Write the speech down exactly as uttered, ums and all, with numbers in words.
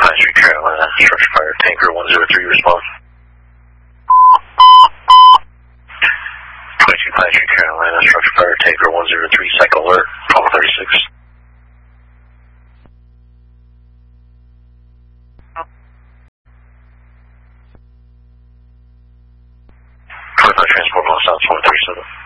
Pine Street, Carolina, structure fire, tanker one zero three, response. twenty-two Pine Street, Carolina, structure fire, tanker one zero three, cycle alert, Apollo thirty-six. twenty-five transport, lost out, one thirty-seven.